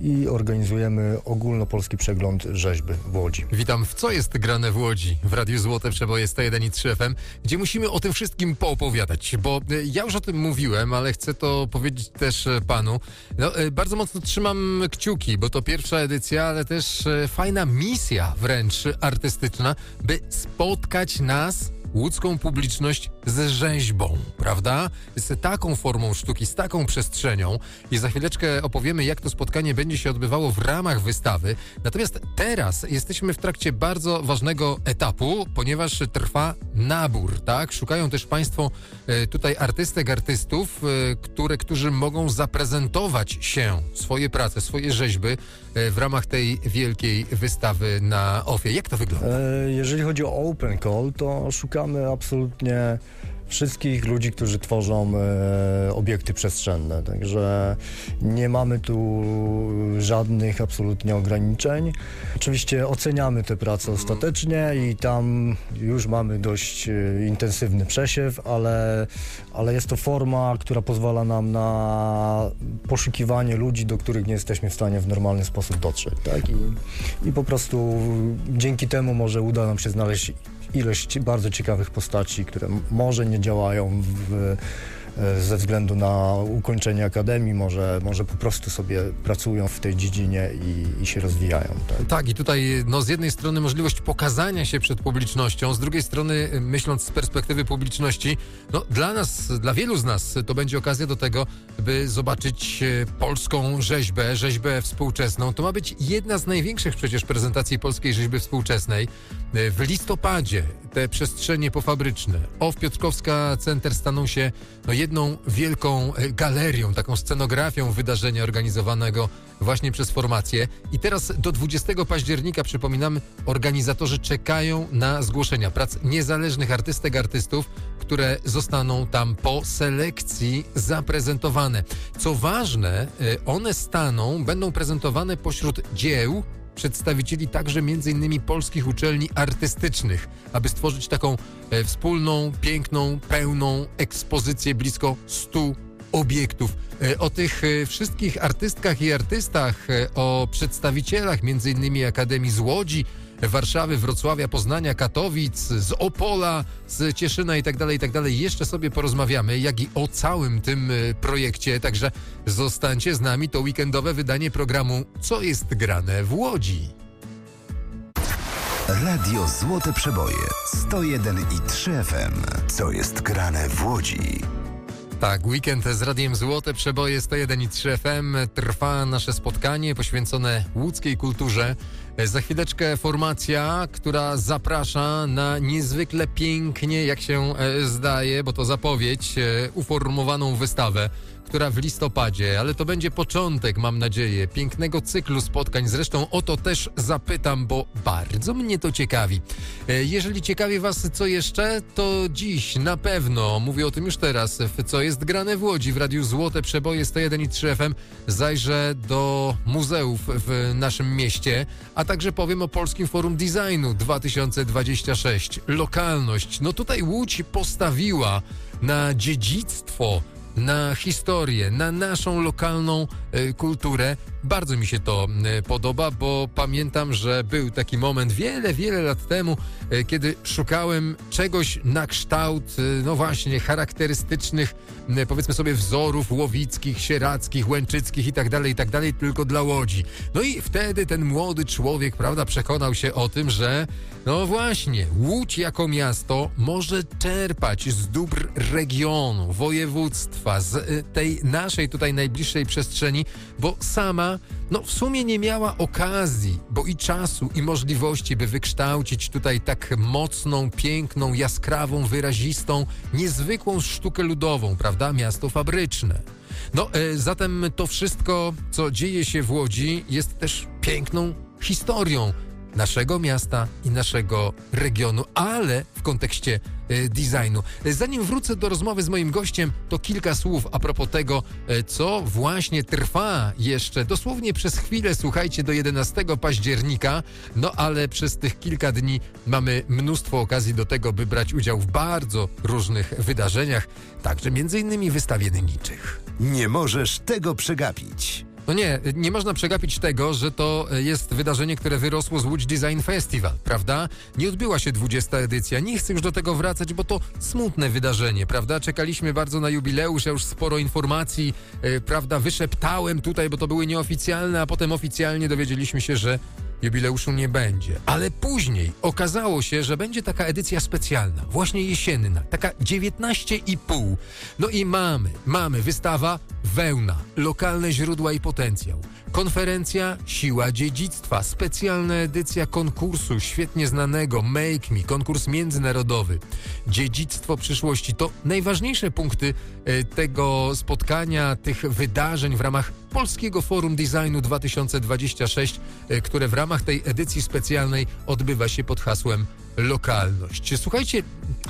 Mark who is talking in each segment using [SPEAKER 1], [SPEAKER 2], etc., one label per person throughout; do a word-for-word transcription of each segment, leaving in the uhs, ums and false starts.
[SPEAKER 1] i organizujemy ogólnopolski przegląd rzeźby w Łodzi.
[SPEAKER 2] Witam w Co jest grane w Łodzi w Radiu Złote Przeboje sto jeden i trzy F M, gdzie musimy o tym wszystkim poopowiadać, bo ja już o tym mówiłem, ale chcę to powiedzieć też panu. No, bardzo mocno trzymam kciuki, bo to pierwsza edycja, ale też fajna misja wręcz artystyczna, by spotkać nas, łódzką publiczność, z rzeźbą, prawda? Z taką formą sztuki, z taką przestrzenią. I za chwileczkę opowiemy, jak to spotkanie będzie się odbywało w ramach wystawy. Natomiast teraz jesteśmy w trakcie bardzo ważnego etapu, ponieważ trwa nabór, tak? Szukają też państwo e, tutaj artystek, artystów, e, które, którzy mogą zaprezentować się, swoje prace, swoje rzeźby e, w ramach tej wielkiej wystawy na Ofie. Jak to wygląda?
[SPEAKER 1] E, jeżeli chodzi o Open Call, to szukamy absolutnie wszystkich ludzi, którzy tworzą e, obiekty przestrzenne, także nie mamy tu żadnych absolutnie ograniczeń. Oczywiście oceniamy te prace ostatecznie i tam już mamy dość e, intensywny przesiew, ale, ale jest to forma, która pozwala nam na poszukiwanie ludzi, do których nie jesteśmy w stanie w normalny sposób dotrzeć, tak? I, i po prostu dzięki temu może uda nam się znaleźć ilość bardzo ciekawych postaci, które może nie działają w, ze względu na ukończenie akademii, może, może po prostu sobie pracują w tej dziedzinie i, i się rozwijają. Tak?
[SPEAKER 2] tak, i tutaj no, z jednej strony możliwość pokazania się przed publicznością, z drugiej strony myśląc z perspektywy publiczności, no dla nas, dla wielu z nas to będzie okazja do tego, by zobaczyć polską rzeźbę, rzeźbę współczesną. To ma być jedna z największych przecież prezentacji polskiej rzeźby współczesnej. W listopadzie te przestrzenie pofabryczne O F Piotrkowska Center staną się no, jedną wielką galerią, taką scenografią wydarzenia organizowanego właśnie przez formację. I teraz do dwudziestego października, przypominam, organizatorzy czekają na zgłoszenia prac niezależnych artystek, artystów, które zostaną tam po selekcji zaprezentowane. Co ważne, one staną, będą prezentowane pośród dzieł przedstawicieli także między innymi polskich uczelni artystycznych, aby stworzyć taką e, wspólną, piękną, pełną ekspozycję blisko stu obiektów. E, o tych e, wszystkich artystkach i artystach, e, o przedstawicielach między innymi Akademii z Łodzi, Warszawy, Wrocławia, Poznania, Katowic, z Opola, z Cieszyna i tak dalej, i tak dalej. Jeszcze sobie porozmawiamy, jak i o całym tym y, projekcie. Także zostańcie z nami. To weekendowe wydanie programu Co jest grane w Łodzi.
[SPEAKER 3] Radio Złote Przeboje sto jeden i trzy F M. Co jest grane w Łodzi?
[SPEAKER 2] Tak, weekend z Radiem Złote Przeboje sto jeden i trzy F M. Trwa nasze spotkanie poświęcone łódzkiej kulturze. Za chwileczkę formacja, która zaprasza na niezwykle pięknie, jak się e, zdaje, bo to zapowiedź, e, uformowaną wystawę, która w listopadzie, ale to będzie początek, mam nadzieję, pięknego cyklu spotkań. Zresztą o to też zapytam, bo bardzo mnie to ciekawi. E, jeżeli ciekawi was co jeszcze, to dziś na pewno, mówię o tym już teraz, w Co jest grane w Łodzi w Radiu Złote Przeboje sto jeden i trzy F M, zajrzę do muzeów w naszym mieście, a także powiem o Polskim Forum Designu dwa tysiące dwudziestym szóstym. Lokalność. No tutaj Łódź postawiła na dziedzictwo, na historię, na naszą lokalną y, kulturę. Bardzo mi się to y, podoba, bo pamiętam, że był taki moment wiele, wiele lat temu, y, kiedy szukałem czegoś na kształt, y, no właśnie, charakterystycznych, y, powiedzmy sobie, wzorów łowickich, sierackich, łęczyckich i tak dalej, i tak dalej, tylko dla Łodzi. No i wtedy ten młody człowiek, prawda, przekonał się o tym, że no właśnie, Łódź jako miasto może czerpać z dóbr regionu, województwa, z tej naszej tutaj najbliższej przestrzeni, bo sama no w sumie nie miała okazji, bo i czasu, i możliwości, by wykształcić tutaj tak mocną, piękną, jaskrawą, wyrazistą, niezwykłą sztukę ludową, prawda? Miasto fabryczne. No, e, zatem to wszystko, co dzieje się w Łodzi, jest też piękną historią naszego miasta i naszego regionu, ale w kontekście e, designu. Zanim wrócę do rozmowy z moim gościem, to kilka słów a propos tego, e, co właśnie trwa jeszcze dosłownie przez chwilę, słuchajcie, do jedenastego października, no ale przez tych kilka dni mamy mnóstwo okazji do tego, by brać udział w bardzo różnych wydarzeniach, także między innymi wystawie niczych.
[SPEAKER 3] Nie możesz tego przegapić.
[SPEAKER 2] No nie, nie można przegapić tego, że to jest wydarzenie, które wyrosło z Łódź Design Festival, prawda? Nie odbyła się dwudziesta edycja, nie chcę już do tego wracać, bo to smutne wydarzenie, prawda? Czekaliśmy bardzo na jubileusz, ja już sporo informacji, yy, prawda, wyszeptałem tutaj, bo to były nieoficjalne, a potem oficjalnie dowiedzieliśmy się, że jubileuszu nie będzie. Ale później okazało się, że będzie taka edycja specjalna, właśnie jesienna, taka dziewiętnaście i pół. No i mamy, mamy wystawa Wełna, lokalne źródła i potencjał. Konferencja Siła Dziedzictwa, specjalna edycja konkursu świetnie znanego Make Me, konkurs międzynarodowy. Dziedzictwo przyszłości to najważniejsze punkty e, tego spotkania, tych wydarzeń w ramach Polskiego Forum Designu dwa tysiące dwudziestego szóstego, e, które w ramach tej edycji specjalnej odbywa się pod hasłem lokalność. Słuchajcie,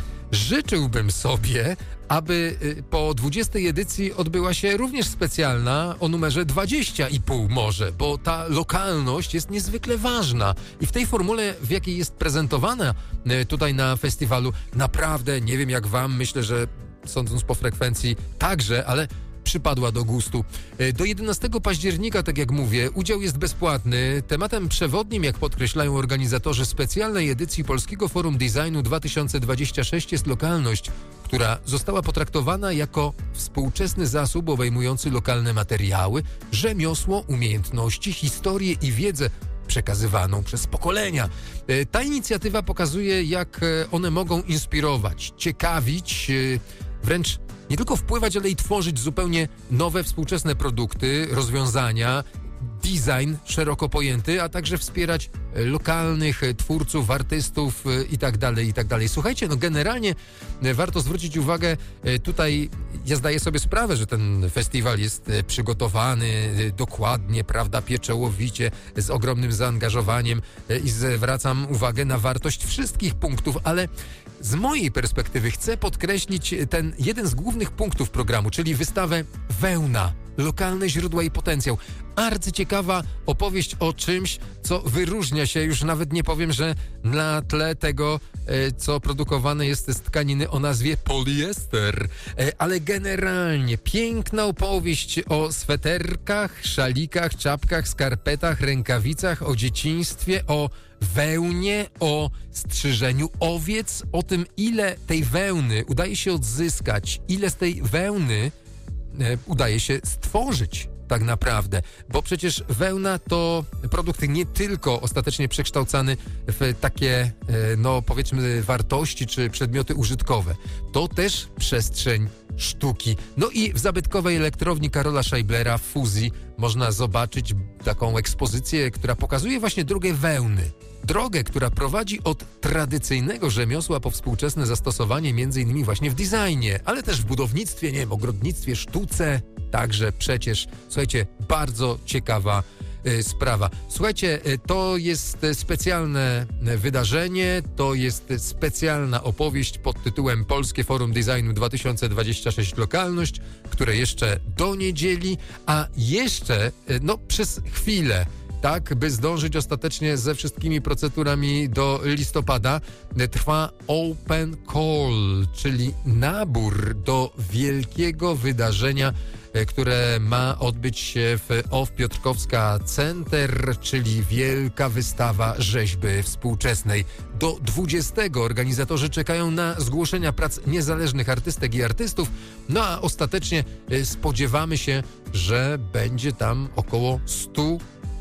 [SPEAKER 2] życzyłbym sobie, aby po dwudziestej edycji odbyła się również specjalna o numerze dwadzieścia i pół może, bo ta lokalność jest niezwykle ważna i w tej formule, w jakiej jest prezentowana tutaj na festiwalu, naprawdę nie wiem jak wam, myślę, że sądząc po frekwencji także, ale przypadła do gustu. Do jedenastego października, tak jak mówię, udział jest bezpłatny. Tematem przewodnim, jak podkreślają organizatorzy specjalnej edycji Polskiego Forum Designu dwa tysiące dwudziestego szóstego jest lokalność, która została potraktowana jako współczesny zasób obejmujący lokalne materiały, rzemiosło, umiejętności, historię i wiedzę przekazywaną przez pokolenia. Ta inicjatywa pokazuje, jak one mogą inspirować, ciekawić, wręcz nie tylko wpływać, ale i tworzyć zupełnie nowe, współczesne produkty, rozwiązania, design szeroko pojęty, a także wspierać lokalnych twórców, artystów i tak dalej, i tak dalej. Słuchajcie, no generalnie warto zwrócić uwagę, tutaj ja zdaję sobie sprawę, że ten festiwal jest przygotowany dokładnie, prawda, pieczołowicie, z ogromnym zaangażowaniem i zwracam uwagę na wartość wszystkich punktów, ale z mojej perspektywy chcę podkreślić ten jeden z głównych punktów programu, czyli wystawę Wełna, lokalne źródła i potencjał. Arcyciekawa opowieść o czymś, co wyróżnia się, już nawet nie powiem, że na tle tego, co produkowane jest z tkaniny o nazwie poliester, ale generalnie piękna opowieść o sweterkach, szalikach, czapkach, skarpetach, rękawicach, o dzieciństwie, o wełnie, o strzyżeniu owiec, o tym, ile tej wełny udaje się odzyskać, ile z tej wełny e, udaje się stworzyć tak naprawdę, bo przecież wełna to produkt nie tylko ostatecznie przekształcany w takie, e, no powiedzmy, wartości czy przedmioty użytkowe. To też przestrzeń sztuki. No i w zabytkowej elektrowni Karola Scheiblera w Fuzji można zobaczyć taką ekspozycję, która pokazuje właśnie drogę wełny. Drogę, która prowadzi od tradycyjnego rzemiosła po współczesne zastosowanie między innymi właśnie w designie, ale też w budownictwie, nie wiem, ogrodnictwie, sztuce, także przecież. Słuchajcie, bardzo ciekawa y, sprawa. Słuchajcie, y, to jest specjalne wydarzenie, to jest specjalna opowieść pod tytułem Polskie Forum Designu dwa tysiące dwudziesty szósty Lokalność, które jeszcze do niedzieli, a jeszcze, y, no przez chwilę, tak, by zdążyć ostatecznie ze wszystkimi procedurami do listopada, trwa Open Call, czyli nabór do wielkiego wydarzenia, które ma odbyć się w O F Piotrkowska Center, czyli wielka wystawa rzeźby współczesnej. Do dwudziestego organizatorzy czekają na zgłoszenia prac niezależnych artystek i artystów, no a ostatecznie spodziewamy się, że będzie tam około stu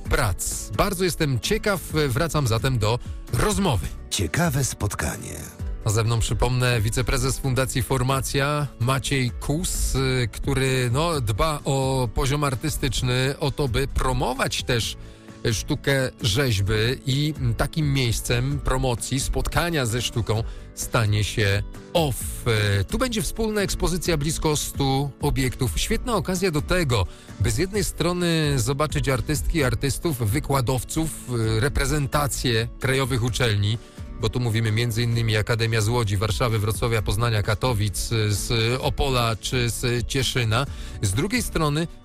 [SPEAKER 2] prac. Bardzo jestem ciekaw, wracam zatem do rozmowy.
[SPEAKER 3] Ciekawe spotkanie.
[SPEAKER 2] A ze mną, przypomnę, wiceprezes Fundacji Formacja Maciej Kus, który no, dba o poziom artystyczny, o to, by promować też sztukę rzeźby i takim miejscem promocji, spotkania ze sztuką stanie się O F. Tu będzie wspólna ekspozycja blisko stu obiektów. Świetna okazja do tego, by z jednej strony zobaczyć artystki, artystów, wykładowców, reprezentację krajowych uczelni, bo tu mówimy między innymi Akademia z Łodzi, Warszawy, Wrocławia, Poznania, Katowic, z Opola czy z Cieszyna. Z drugiej strony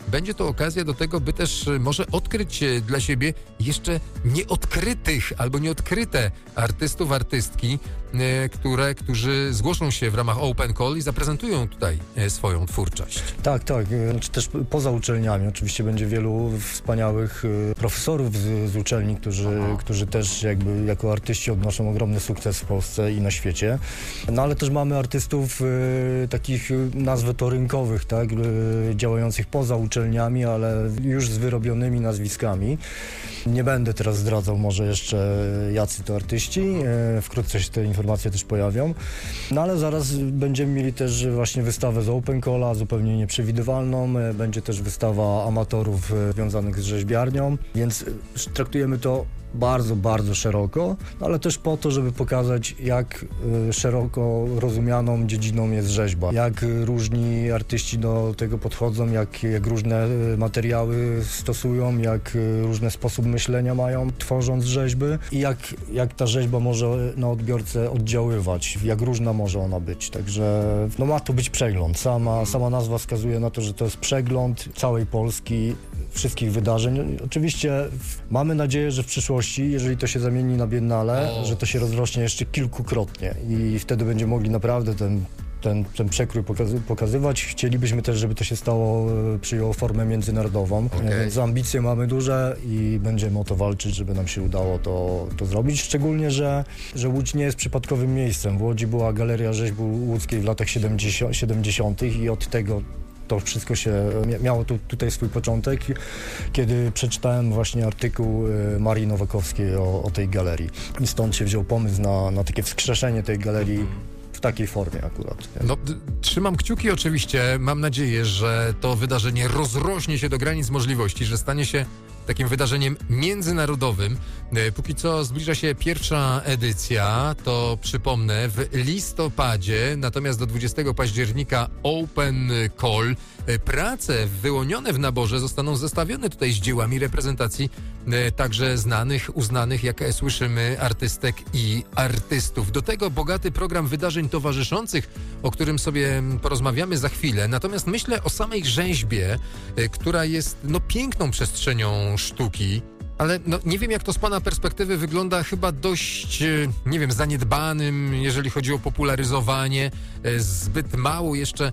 [SPEAKER 2] będzie to okazja do tego, by też może odkryć dla siebie jeszcze nieodkrytych albo nieodkryte artystów, artystki, które, którzy zgłoszą się w ramach Open Call i zaprezentują tutaj swoją twórczość.
[SPEAKER 1] Tak, tak. Znaczy też poza uczelniami oczywiście będzie wielu wspaniałych profesorów z, z uczelni, którzy, którzy też jakby jako artyści odnoszą ogromny sukces w Polsce i na świecie. No ale też mamy artystów y, takich, nazwę to rynkowych, tak, y, działających poza uczelniami, ale już z wyrobionymi nazwiskami. Nie będę teraz zdradzał może jeszcze jacy to artyści, y, wkrótce się te informacje też pojawią. No ale zaraz będziemy mieli też właśnie wystawę z Open Calla, zupełnie nieprzewidywalną. Będzie też wystawa amatorów związanych z rzeźbiarnią, więc traktujemy to bardzo, bardzo szeroko, ale też po to, żeby pokazać, jak y, szeroko rozumianą dziedziną jest rzeźba, jak różni artyści do tego podchodzą, jak, jak różne y, materiały stosują, jak y, różny sposób myślenia mają, tworząc rzeźby i jak, jak ta rzeźba może na odbiorcę oddziaływać, jak różna może ona być. Także no, ma to być przegląd. Sama, sama nazwa wskazuje na to, że to jest przegląd całej Polski, wszystkich wydarzeń. Oczywiście mamy nadzieję, że w przyszłości, jeżeli to się zamieni na Biennale, o. że to się rozrośnie jeszcze kilkukrotnie i wtedy będziemy mogli naprawdę ten, ten, ten przekrój pokazy- pokazywać. Chcielibyśmy też, żeby to się stało, przyjęło formę międzynarodową. Okay. Więc ambicje mamy duże i będziemy o to walczyć, żeby nam się udało to, to zrobić. Szczególnie, że, że Łódź nie jest przypadkowym miejscem. W Łodzi była Galeria Rzeźby Łódzkiej w latach siedemdziesiątych i od tego to wszystko się miało tu, tutaj swój początek, kiedy przeczytałem właśnie artykuł Marii Nowakowskiej o, o tej galerii. I stąd się wziął pomysł na, na takie wskrzeszenie tej galerii w takiej formie akurat.
[SPEAKER 2] No, trzymam kciuki oczywiście. Mam nadzieję, że to wydarzenie rozrośnie się do granic możliwości, że stanie się takim wydarzeniem międzynarodowym. Póki co zbliża się pierwsza edycja, to przypomnę w listopadzie, natomiast do dwudziestego października Open Call. Prace wyłonione w naborze zostaną zestawione tutaj z dziełami reprezentacji także znanych, uznanych, jak słyszymy, artystek i artystów. Do tego bogaty program wydarzeń towarzyszących, o którym sobie porozmawiamy za chwilę. Natomiast myślę o samej rzeźbie, która jest no, piękną przestrzenią sztuki, ale no, nie wiem, jak to z pana perspektywy wygląda, chyba dość, nie wiem, zaniedbanym, jeżeli chodzi o popularyzowanie, zbyt mało jeszcze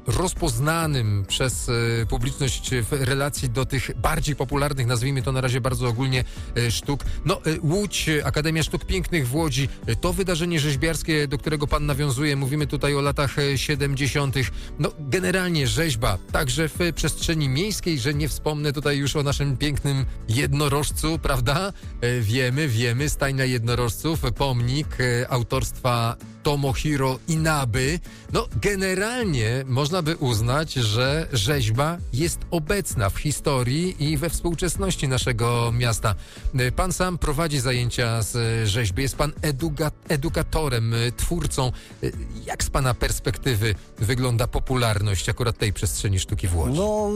[SPEAKER 2] rozpoznanym przez publiczność w relacji do tych bardziej popularnych, nazwijmy to na razie bardzo ogólnie, sztuk. No, Łódź, Akademia Sztuk Pięknych w Łodzi, to wydarzenie rzeźbiarskie, do którego pan nawiązuje, mówimy tutaj o latach siedemdziesiątych. No, generalnie rzeźba, także w przestrzeni miejskiej, że nie wspomnę tutaj już o naszym pięknym jednorożcu, prawda? Wiemy, wiemy, stajnia jednorożców, pomnik autorstwa Tomohiro Inaby. No, generalnie można by uznać, że rzeźba jest obecna w historii i we współczesności naszego miasta. Pan sam prowadzi zajęcia z rzeźby, jest pan eduga- edukatorem, twórcą. Jak z pana perspektywy wygląda popularność akurat tej przestrzeni sztuki w Łodzi?
[SPEAKER 1] No...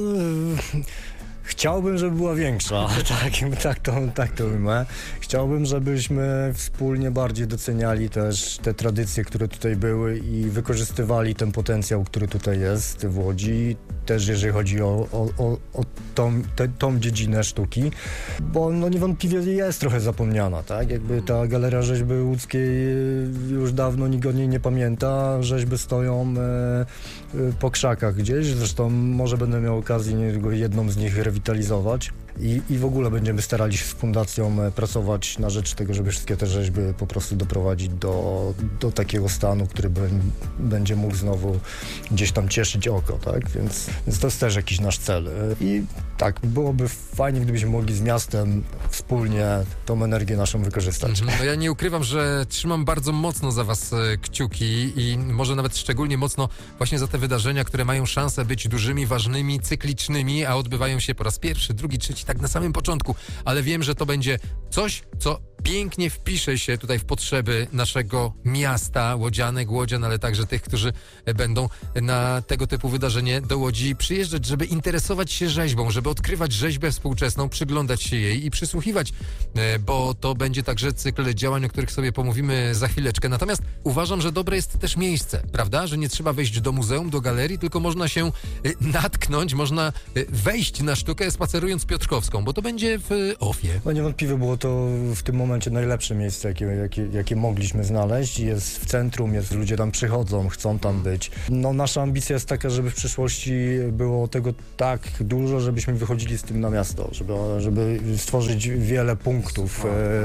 [SPEAKER 1] Chciałbym, żeby była większa, tak, tak, to, tak to ujmę. Chciałbym, żebyśmy wspólnie bardziej doceniali też te tradycje, które tutaj były i wykorzystywali ten potencjał, który tutaj jest w Łodzi, też jeżeli chodzi o, o, o, o tą, te, tą dziedzinę sztuki, bo no niewątpliwie jest trochę zapomniana, tak? Jakby ta Galeria Rzeźby Łódzkiej już dawno nikt o niej nie pamięta, rzeźby stoją e, po krzakach gdzieś, zresztą może będę miał okazję jedną z nich rewitalizować i, i w ogóle będziemy starali się z fundacją pracować na rzecz tego, żeby wszystkie te rzeźby po prostu doprowadzić do, do takiego stanu, który b- będzie mógł znowu gdzieś tam cieszyć oko, tak? Więc, więc to jest też jakiś nasz cel. I tak, byłoby fajnie, gdybyśmy mogli z miastem wspólnie tą energię naszą wykorzystać.
[SPEAKER 2] No ja nie ukrywam, że trzymam bardzo mocno za was kciuki i może nawet szczególnie mocno właśnie za te wydarzenia, które mają szansę być dużymi, ważnymi, cyklicznymi, a odbywają się po raz pierwszy, drugi, trzeci, tak na samym początku, ale wiem, że to będzie coś, co pięknie wpisze się tutaj w potrzeby naszego miasta, łodzianek, łodzian, ale także tych, którzy będą na tego typu wydarzenie do Łodzi przyjeżdżać, żeby interesować się rzeźbą, żeby odkrywać rzeźbę współczesną, przyglądać się jej i przysłuchiwać, bo to będzie także cykl działań, o których sobie pomówimy za chwileczkę. Natomiast uważam, że dobre jest też miejsce, prawda? Że nie trzeba wejść do muzeum, do galerii, tylko można się natknąć, można wejść na sztukę spacerując Piotrkowską, bo to będzie w Ofie.
[SPEAKER 1] No niewątpliwie było to w tym momencie najlepsze miejsce, jakie, jakie, jakie mogliśmy znaleźć. Jest w centrum, jest, ludzie tam przychodzą, chcą tam być. No nasza ambicja jest taka, żeby w przyszłości było tego tak dużo, żebyśmy wychodzili z tym na miasto, żeby, żeby stworzyć wiele punktów,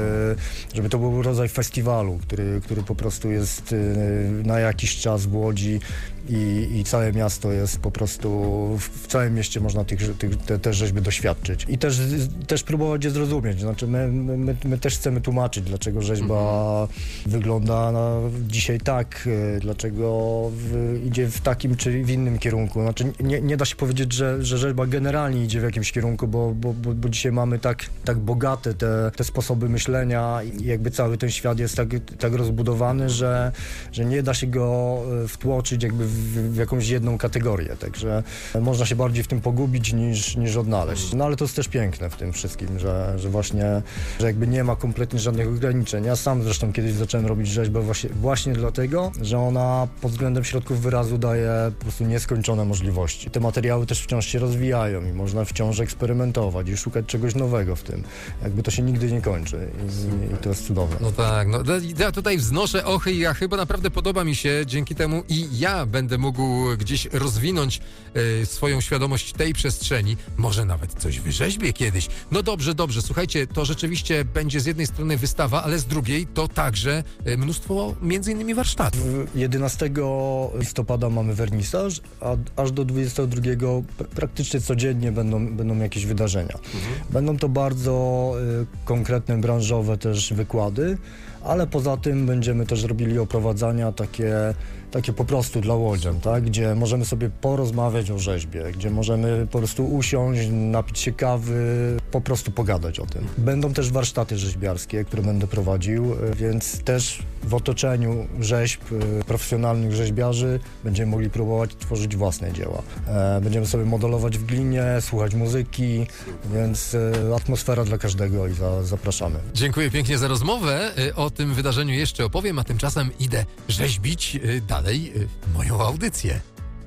[SPEAKER 1] e, żeby to był rodzaj festiwalu, który, który po prostu jest e, na jakiś czas w Łodzi i, i całe miasto jest po prostu, w, w całym mieście można tych, tych, te, te rzeźby doświadczyć i też, też próbować je zrozumieć. Znaczy my, my, my też chcemy tłumaczyć, dlaczego rzeźba mhm. wygląda na, dzisiaj tak, dlaczego w, idzie w takim czy w innym kierunku. Znaczy nie, nie da się powiedzieć, że, że rzeźba generalnie idzie w jakimś kierunku, bo, bo, bo, bo dzisiaj mamy tak, tak bogate te, te sposoby myślenia i jakby cały ten świat jest tak, tak rozbudowany, że, że nie da się go wtłoczyć jakby w, w jakąś jedną kategorię. Także można się bardziej w tym pogubić niż, niż odnaleźć. No ale to jest też piękne w tym wszystkim, że, że właśnie, że jakby nie ma kompletnie żadnych ograniczeń. Ja sam zresztą kiedyś zacząłem robić rzeźbę właśnie, właśnie dlatego, że ona pod względem środków wyrazu daje po prostu nieskończone możliwości. Te materiały też wciąż się rozwijają i można wciąż eksperymentować i szukać czegoś nowego w tym. Jakby to się nigdy nie kończy i, i to jest cudowne.
[SPEAKER 2] No tak, no ja tutaj wznoszę ochy i achy, bo naprawdę podoba mi się dzięki temu i ja będę mógł gdzieś rozwinąć y, swoją świadomość tej przestrzeni. Może nawet coś wyrzeźbię kiedyś. No dobrze, dobrze, słuchajcie, to rzeczywiście będzie z jednej strony wystawa, ale z drugiej to także y, mnóstwo między innymi warsztatów.
[SPEAKER 1] jedenastego listopada mamy wernisaż, a aż do dwudziestego drugiego praktycznie codziennie będą, będą jakieś wydarzenia. Mhm. Będą to bardzo y, konkretne, branżowe też wykłady, ale poza tym będziemy też robili oprowadzania takie, takie po prostu dla łodzian, tak? Gdzie możemy sobie porozmawiać o rzeźbie, gdzie możemy po prostu usiąść, napić się kawy, po prostu pogadać o tym. Będą też warsztaty rzeźbiarskie, które będę prowadził, więc też w otoczeniu rzeźb profesjonalnych rzeźbiarzy będziemy mogli próbować tworzyć własne dzieła. Będziemy sobie modelować w glinie, słuchać muzyki, więc atmosfera dla każdego i za, zapraszamy.
[SPEAKER 2] Dziękuję pięknie za rozmowę. O tym wydarzeniu jeszcze opowiem, a tymczasem idę rzeźbić dalej moją audycję.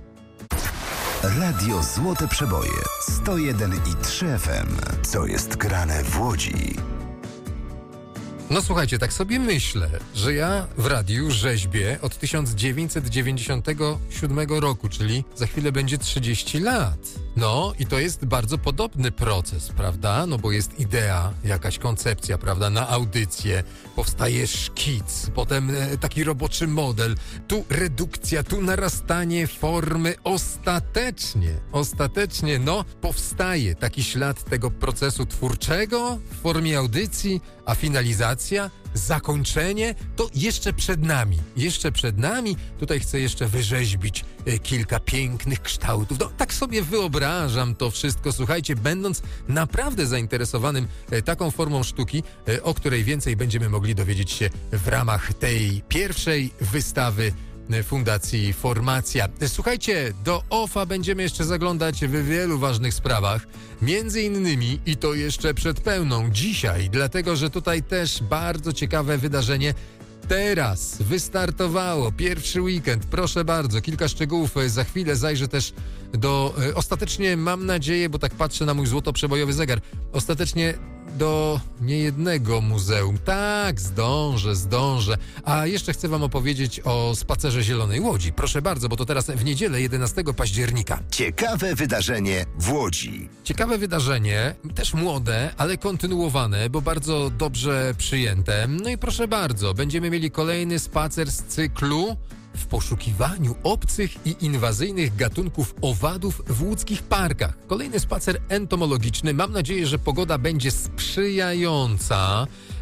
[SPEAKER 3] Radio Złote Przeboje sto jeden i trzy F M. Co jest grane w Łodzi?
[SPEAKER 2] No słuchajcie, tak sobie myślę, że ja w radiu rzeźbię od tysiąc dziewięćset dziewięćdziesiątego siódmego roku, czyli za chwilę będzie trzydzieści lat. No i to jest bardzo podobny proces, prawda? No bo jest idea, jakaś koncepcja, prawda, na audycję, powstaje szkic, potem e, taki roboczy model, tu redukcja, tu narastanie formy, ostatecznie, ostatecznie, no powstaje taki ślad tego procesu twórczego w formie audycji, a finalizacja, zakończenie to jeszcze przed nami. Jeszcze przed nami. Tutaj chcę jeszcze wyrzeźbić e, kilka pięknych kształtów. No, tak sobie wyobrażam to wszystko. Słuchajcie, będąc naprawdę zainteresowanym e, taką formą sztuki, e, o której więcej będziemy mogli dowiedzieć się w ramach tej pierwszej wystawy Fundacji Formacja. Słuchajcie, do O F A będziemy jeszcze zaglądać w wielu ważnych sprawach, między innymi i to jeszcze przed pełną dzisiaj, dlatego że tutaj też bardzo ciekawe wydarzenie teraz wystartowało, pierwszy weekend, proszę bardzo, kilka szczegółów za chwilę, zajrzę też do, e, ostatecznie mam nadzieję, bo tak patrzę na mój złotoprzebojowy zegar, ostatecznie do niejednego muzeum. Tak, zdążę, zdążę. A jeszcze chcę wam opowiedzieć o Spacerze Zielonej Łodzi. Proszę bardzo, bo to teraz w niedzielę jedenastego października.
[SPEAKER 3] Ciekawe wydarzenie w Łodzi.
[SPEAKER 2] Ciekawe wydarzenie, też młode, ale kontynuowane, bo bardzo dobrze przyjęte. No i proszę bardzo, będziemy mieli kolejny spacer z cyklu w poszukiwaniu obcych i inwazyjnych gatunków owadów w łódzkich parkach. Kolejny spacer entomologiczny. Mam nadzieję, że pogoda będzie sprzyjająca.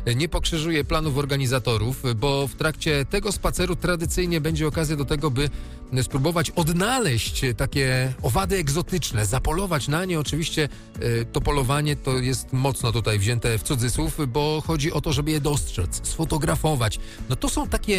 [SPEAKER 2] nie pokrzyżuje planów organizatorów, bo w trakcie tego spaceru tradycyjnie będzie okazja do tego, by spróbować odnaleźć takie owady egzotyczne, zapolować na nie. Oczywiście to polowanie to jest mocno tutaj wzięte w cudzysłów, bo chodzi o to, żeby je dostrzec, sfotografować. No to są takie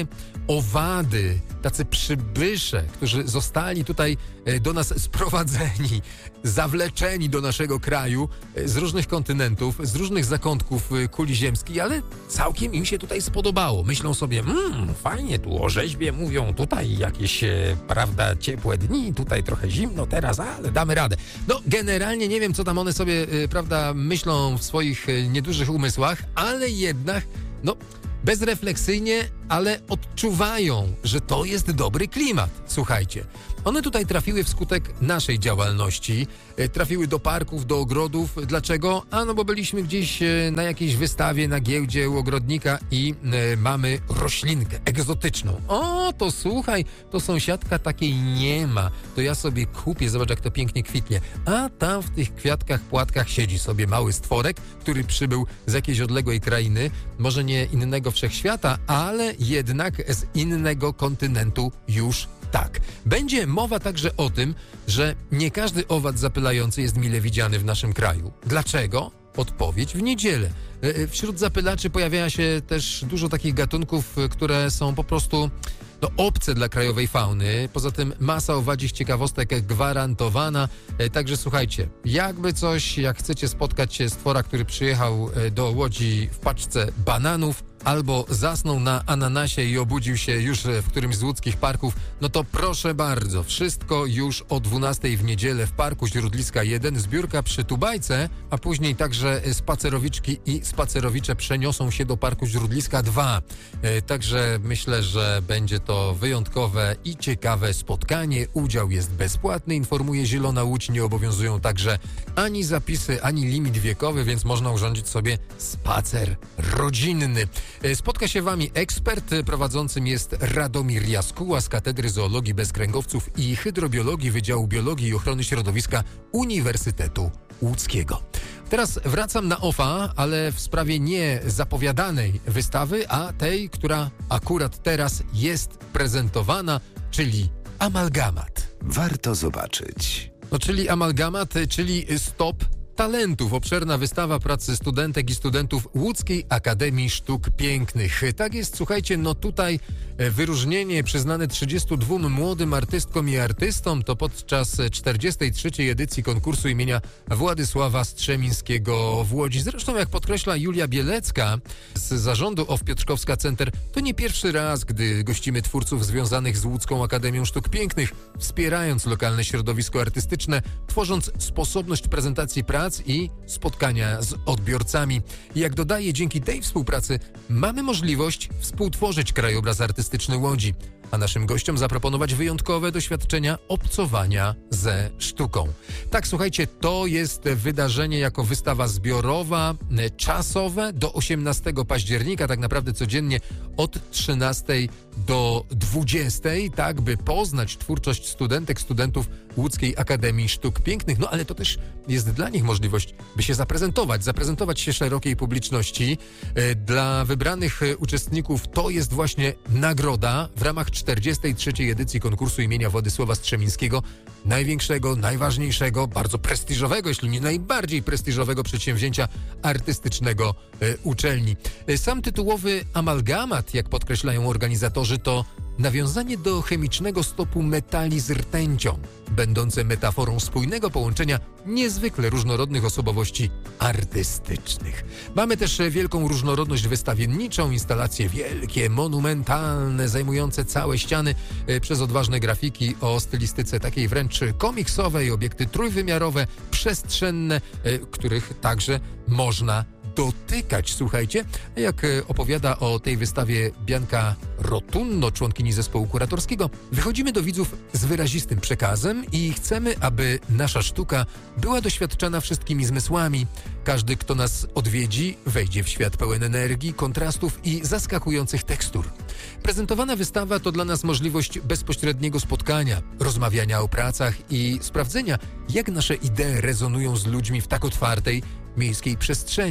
[SPEAKER 2] owady, tacy przybysze, którzy zostali tutaj do nas sprowadzeni, zawleczeni do naszego kraju z różnych kontynentów, z różnych zakątków kuli ziemskiej, ale całkiem im się tutaj spodobało. Myślą sobie, mmm, fajnie, tu o rzeźbie mówią, tutaj jakieś, e, prawda, ciepłe dni, tutaj trochę zimno teraz, ale damy radę. No, generalnie nie wiem, co tam one sobie, e, prawda, myślą w swoich e, niedużych umysłach, ale jednak, no, bezrefleksyjnie, ale odczuwają, że to jest dobry klimat. Słuchajcie, one tutaj trafiły wskutek naszej działalności, trafiły do parków, do ogrodów. Dlaczego? A no bo byliśmy gdzieś na jakiejś wystawie, na giełdzie u ogrodnika i e, mamy roślinkę egzotyczną. O, to słuchaj, to sąsiadka takiej nie ma. To ja sobie kupię, zobacz jak to pięknie kwitnie. A tam w tych kwiatkach, płatkach siedzi sobie mały stworek, który przybył z jakiejś odległej krainy, może nie innego wszechświata, ale jednak z innego kontynentu już tak. Będzie mowa także o tym, że nie każdy owad zapylający jest mile widziany w naszym kraju. Dlaczego? Odpowiedź w niedzielę. Wśród zapylaczy pojawia się też dużo takich gatunków, które są po prostu no, obce dla krajowej fauny. Poza tym masa owadzich ciekawostek gwarantowana. Także słuchajcie, jakby coś, jak chcecie spotkać się stwora, który przyjechał do Łodzi w paczce bananów, albo zasnął na ananasie i obudził się już w którymś z łódzkich parków, no to proszę bardzo, wszystko już o dwunastej w niedzielę w Parku Źródliska jeden, zbiórka przy Tubajce, a później także spacerowiczki i spacerowicze przeniosą się do Parku Źródliska dwa. E, także myślę, że będzie to wyjątkowe i ciekawe spotkanie. Udział jest bezpłatny, informuje Zielona Łódź, nie obowiązują także ani zapisy, ani limit wiekowy, więc można urządzić sobie spacer rodzinny. Spotka się wami ekspert, prowadzącym jest Radomir Jaskuła z Katedry Zoologii Bezkręgowców i Hydrobiologii Wydziału Biologii i Ochrony Środowiska Uniwersytetu Łódzkiego. Teraz wracam na ofa, ale w sprawie nie zapowiadanej wystawy, a tej, która akurat teraz jest prezentowana, czyli amalgamat.
[SPEAKER 3] Warto zobaczyć.
[SPEAKER 2] No, czyli amalgamat, czyli stop talentów. Obszerna wystawa pracy studentek i studentów Łódzkiej Akademii Sztuk Pięknych. Tak jest, słuchajcie, no tutaj wyróżnienie przyznane trzydziestu dwóm młodym artystkom i artystom to podczas czterdziestej trzeciej edycji konkursu imienia Władysława Strzemińskiego w Łodzi. Zresztą, jak podkreśla Julia Bielecka z zarządu O W Piotrkowska Center, to nie pierwszy raz, gdy gościmy twórców związanych z Łódzką Akademią Sztuk Pięknych, wspierając lokalne środowisko artystyczne, tworząc sposobność prezentacji prac i spotkania z odbiorcami. I jak dodaje, dzięki tej współpracy mamy możliwość współtworzyć krajobraz artystyczny Łodzi, a naszym gościom zaproponować wyjątkowe doświadczenia obcowania ze sztuką. Tak, słuchajcie, to jest wydarzenie jako wystawa zbiorowa, czasowe do osiemnastego października, tak naprawdę codziennie od trzynastej do dwudziestej, tak, by poznać twórczość studentek, studentów Łódzkiej Akademii Sztuk Pięknych, no ale to też jest dla nich możliwość, by się zaprezentować, zaprezentować się szerokiej publiczności. Dla wybranych uczestników to jest właśnie nagroda w ramach czterdziestej trzeciej edycji konkursu imienia Władysława Strzemińskiego, największego, najważniejszego, bardzo prestiżowego, jeśli nie najbardziej prestiżowego przedsięwzięcia artystycznego e, uczelni. Sam tytułowy amalgamat, jak podkreślają organizatorzy, to nawiązanie do chemicznego stopu metali z rtęcią, będące metaforą spójnego połączenia niezwykle różnorodnych osobowości artystycznych. Mamy też wielką różnorodność wystawienniczą, instalacje wielkie, monumentalne, zajmujące całe ściany e, przez odważne grafiki o stylistyce takiej wręcz komiksowej, obiekty trójwymiarowe, przestrzenne, e, których także można dotykać. Słuchajcie, jak opowiada o tej wystawie Bianka Rotunno, członkini zespołu kuratorskiego, wychodzimy do widzów z wyrazistym przekazem i chcemy, aby nasza sztuka była doświadczana wszystkimi zmysłami. Każdy, kto nas odwiedzi, wejdzie w świat pełen energii, kontrastów i zaskakujących tekstur. Prezentowana wystawa to dla nas możliwość bezpośredniego spotkania, rozmawiania o pracach i sprawdzenia, jak nasze idee rezonują z ludźmi w tak otwartej, miejskiej przestrzeni.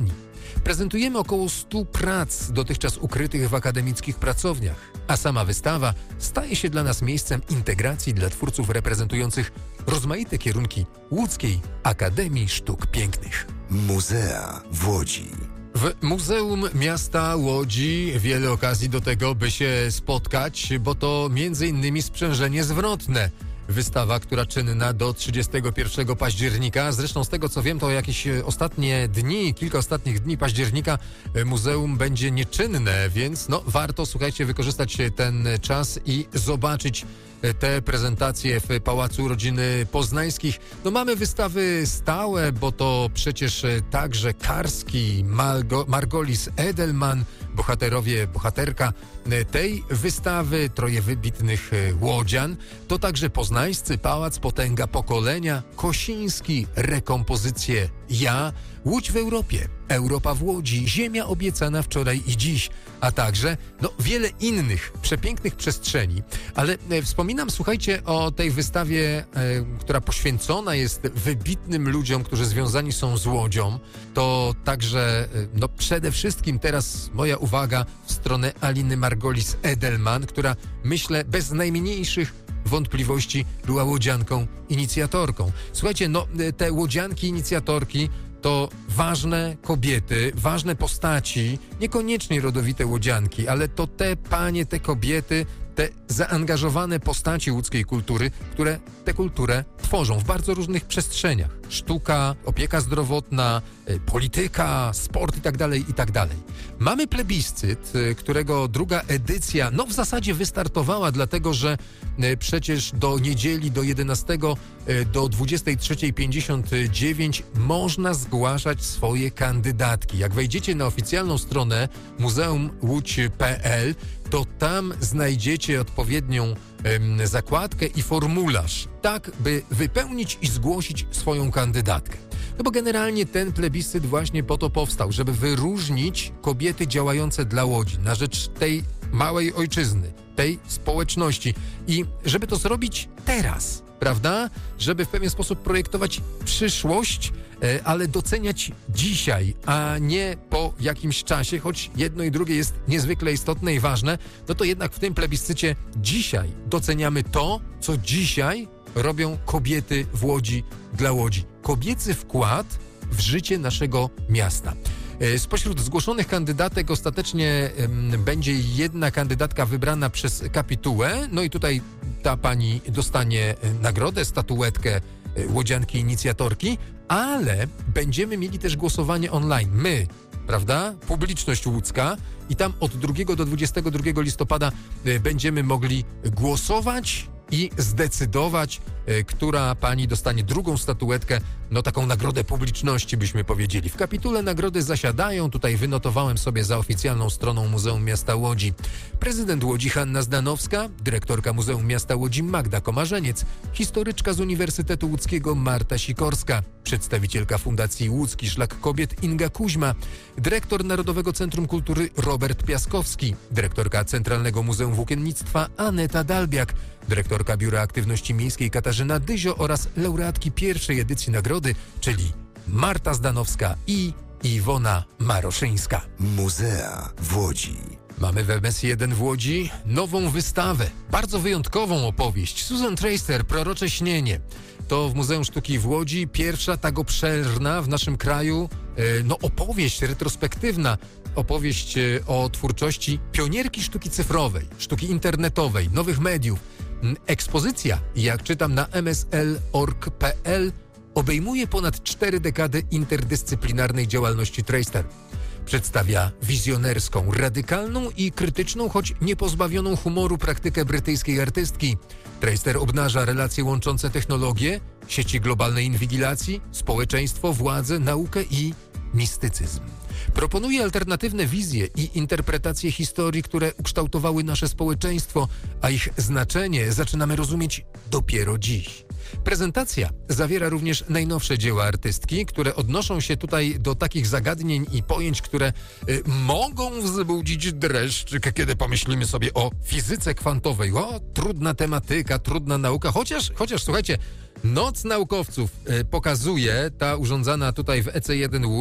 [SPEAKER 2] Prezentujemy około stu prac dotychczas ukrytych w akademickich pracowniach, a sama wystawa staje się dla nas miejscem integracji dla twórców reprezentujących rozmaite kierunki Łódzkiej Akademii Sztuk Pięknych.
[SPEAKER 3] Muzea w Łodzi.
[SPEAKER 2] W Muzeum Miasta Łodzi wiele okazji do tego, by się spotkać, bo to między innymi sprzężenie zwrotne. Wystawa, która czynna do trzydziestego pierwszego października. Zresztą z tego co wiem, to jakieś ostatnie dni, kilka ostatnich dni października muzeum będzie nieczynne, więc no warto, słuchajcie, wykorzystać ten czas i zobaczyć te prezentacje w Pałacu Rodziny Poznańskich. No mamy wystawy stałe, bo to przecież także Karski, Margo, Margolis Edelman, bohaterowie, bohaterka tej wystawy, troje wybitnych łodzian. To także Poznańscy Pałac Potęga Pokolenia, Kosiński, rekompozycje Ja, Łódź w Europie, Europa w Łodzi, Ziemia obiecana wczoraj i dziś, a także no, wiele innych przepięknych przestrzeni. Ale e, wspominam, słuchajcie, o tej wystawie, e, która poświęcona jest wybitnym ludziom, którzy związani są z Łodzią. To także, e, no przede wszystkim teraz moja uwaga w stronę Aliny Margolis Edelman, która, myślę, bez najmniejszych wątpliwości była łodzianką, inicjatorką. Słuchajcie, no te łodzianki, inicjatorki to ważne kobiety, ważne postaci, niekoniecznie rodowite łodzianki, ale to te panie, te kobiety, te zaangażowane postaci łódzkiej kultury, które tę kulturę tworzą w bardzo różnych przestrzeniach. Sztuka, opieka zdrowotna, polityka, sport i tak dalej, i tak dalej. Mamy plebiscyt, którego druga edycja, no w zasadzie wystartowała, dlatego że przecież do niedzieli, do jedenastego, do dwudziestej trzeciej pięćdziesiąt dziewięć można zgłaszać swoje kandydatki. Jak wejdziecie na oficjalną stronę muzeum łódź kropka pe el, to tam znajdziecie odpowiednią em, zakładkę i formularz, tak by wypełnić i zgłosić swoją kandydatkę. No bo generalnie ten plebiscyt właśnie po to powstał, żeby wyróżnić kobiety działające dla Łodzi na rzecz tej małej ojczyzny, tej społeczności i żeby to zrobić teraz, prawda? Żeby w pewien sposób projektować przyszłość, ale doceniać dzisiaj, a nie po jakimś czasie, choć jedno i drugie jest niezwykle istotne i ważne, no to jednak w tym plebiscycie dzisiaj doceniamy to, co dzisiaj robią kobiety w Łodzi dla Łodzi. Kobiecy wkład w życie naszego miasta. Spośród zgłoszonych kandydatek ostatecznie um, będzie jedna kandydatka wybrana przez kapitułę, no i tutaj ta pani dostanie nagrodę, statuetkę łodzianki inicjatorki, ale będziemy mieli też głosowanie online. My, prawda? Publiczność łódzka i tam od drugiego do dwudziestego drugiego listopada będziemy mogli głosować i zdecydować, która pani dostanie drugą statuetkę, no taką nagrodę publiczności byśmy powiedzieli. W kapitule nagrody zasiadają, tutaj wynotowałem sobie za oficjalną stroną Muzeum Miasta Łodzi, prezydent Łodzi Hanna Zdanowska, dyrektorka Muzeum Miasta Łodzi Magda Komarzeniec, historyczka z Uniwersytetu Łódzkiego Marta Sikorska, przedstawicielka Fundacji Łódzki Szlak Kobiet Inga Kuźma, dyrektor Narodowego Centrum Kultury Robert Piaskowski, dyrektorka Centralnego Muzeum Włókiennictwa Aneta Dalbiak, dyrektorka Biura Aktywności Miejskiej Katarzyna Dyzio oraz laureatki pierwszej edycji nagrody, czyli Marta Zdanowska i Iwona Maroszyńska.
[SPEAKER 3] Muzea w Łodzi.
[SPEAKER 2] Mamy w M S jeden w Łodzi nową wystawę, bardzo wyjątkową opowieść. Susan Traister, Prorocze śnienie. To w Muzeum Sztuki w Łodzi pierwsza tak obszerna w naszym kraju no, opowieść retrospektywna, opowieść o twórczości pionierki sztuki cyfrowej, sztuki internetowej, nowych mediów. Ekspozycja, jak czytam na em es el kropka org kropka pe el, obejmuje ponad cztery dekady interdyscyplinarnej działalności Traister. Przedstawia wizjonerską, radykalną i krytyczną, choć niepozbawioną humoru praktykę brytyjskiej artystki. Traister obnaża relacje łączące technologię, sieci globalnej inwigilacji, społeczeństwo, władzę, naukę i mistycyzm. Proponuje alternatywne wizje i interpretacje historii, które ukształtowały nasze społeczeństwo, a ich znaczenie zaczynamy rozumieć dopiero dziś. Prezentacja zawiera również najnowsze dzieła artystki, które odnoszą się tutaj do takich zagadnień i pojęć, które y, mogą wzbudzić dreszczyk, kiedy pomyślimy sobie o fizyce kwantowej. O, trudna tematyka, trudna nauka, chociaż, chociaż słuchajcie, Noc Naukowców y, pokazuje, ta urządzana tutaj w E C jeden Łódź,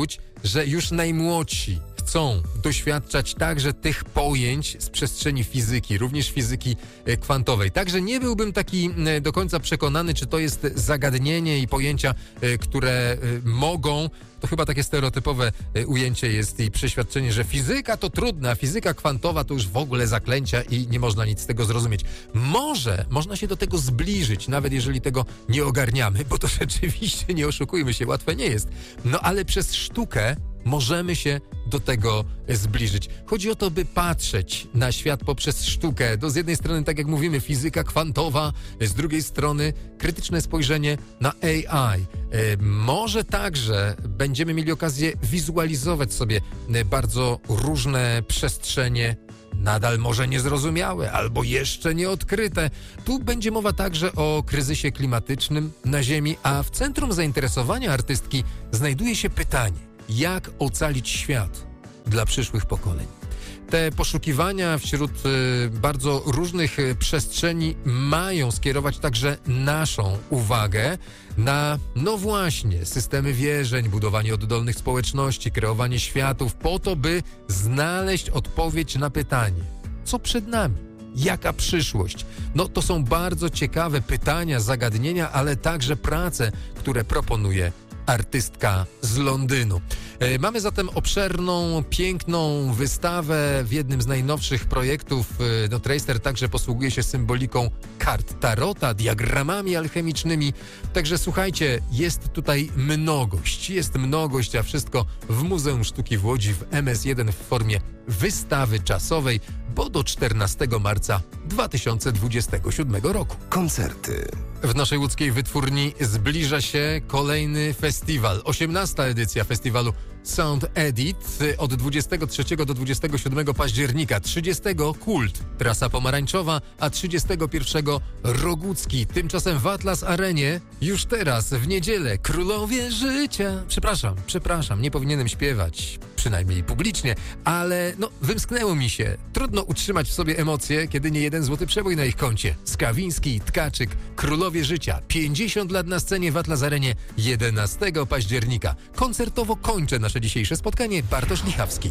[SPEAKER 2] że już najmłodsi chcą doświadczać także tych pojęć z przestrzeni fizyki, również fizyki kwantowej. Także nie byłbym taki do końca przekonany, czy to jest zagadnienie i pojęcia, które mogą, to chyba takie stereotypowe ujęcie jest i przeświadczenie, że fizyka to trudna, a fizyka kwantowa to już w ogóle zaklęcia i nie można nic z tego zrozumieć. Może można się do tego zbliżyć, nawet jeżeli tego nie ogarniamy, bo to rzeczywiście, nie oszukujmy się, łatwe nie jest. No ale przez sztukę możemy się do tego zbliżyć. Chodzi o to, by patrzeć na świat poprzez sztukę. To z jednej strony, tak jak mówimy, fizyka kwantowa, z drugiej strony krytyczne spojrzenie na A I. E, może także będziemy mieli okazję wizualizować sobie bardzo różne przestrzenie, nadal może niezrozumiałe albo jeszcze nieodkryte. Tu będzie mowa także o kryzysie klimatycznym na Ziemi, a w centrum zainteresowania artystki znajduje się pytanie: jak ocalić świat dla przyszłych pokoleń? Te poszukiwania wśród y, bardzo różnych y, przestrzeni mają skierować także naszą uwagę na, no właśnie, systemy wierzeń, budowanie oddolnych społeczności, kreowanie światów, po to, by znaleźć odpowiedź na pytanie, co przed nami? Jaka przyszłość? No to są bardzo ciekawe pytania, zagadnienia, ale także prace, które proponuje artystka z Londynu. E, mamy zatem obszerną, piękną wystawę w jednym z najnowszych projektów. E, no, Tracster także posługuje się symboliką kart tarota, diagramami alchemicznymi. Także słuchajcie, jest tutaj mnogość. Jest mnogość, a wszystko w Muzeum Sztuki w Łodzi w M S jeden w formie wystawy czasowej, bo do czternastego marca dwa tysiące dwudziestego siódmego roku.
[SPEAKER 3] Koncerty.
[SPEAKER 2] W naszej łódzkiej wytwórni zbliża się kolejny festiwal. osiemnasta edycja festiwalu Sound Edit od dwudziestego trzeciego do dwudziestego siódmego października. trzydziestego Kult, trasa pomarańczowa, a trzydziestego pierwszego Rogucki. Tymczasem w Atlas Arenie już teraz, w niedzielę, Królowie Życia. Przepraszam, przepraszam, nie powinienem śpiewać, przynajmniej publicznie, ale no wymsknęło mi się. Trudno utrzymać w sobie emocje, kiedy nie jeden złoty przebój na ich koncie. Skawiński, Tkaczyk, Królowie Życia. pięćdziesiąt lat na scenie w Atlas Arenie jedenastego października. Koncertowo kończę nasze dzisiejsze spotkanie. Bartosz Lichawski.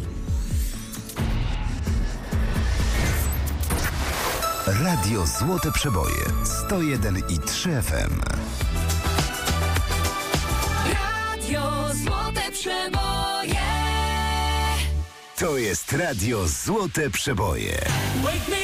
[SPEAKER 3] Radio Złote Przeboje sto jeden i trzy F M.
[SPEAKER 4] Radio Złote Przeboje.
[SPEAKER 3] To jest Radio Złote Przeboje.
[SPEAKER 4] Wake me